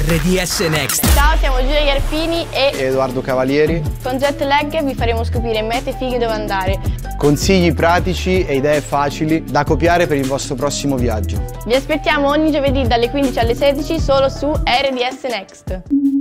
RDS Next. Ciao, siamo Giulia Gherfini e Edoardo Cavalieri. con Jet Lag vi faremo scoprire mete fighe dove andare. Consigli pratici e idee facili da copiare per il vostro prossimo viaggio. Vi aspettiamo ogni giovedì dalle 15 alle 16 solo su RDS Next.